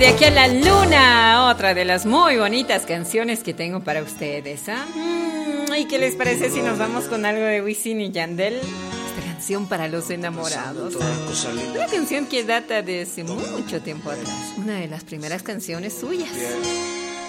de aquí a la luna, otra de las muy bonitas canciones que tengo para ustedes. ¿Y qué les parece si nos vamos con algo de Wisin y Yandel? Esta canción para los enamorados. Una canción que data de hace mucho tiempo atrás. Una de las primeras canciones suyas.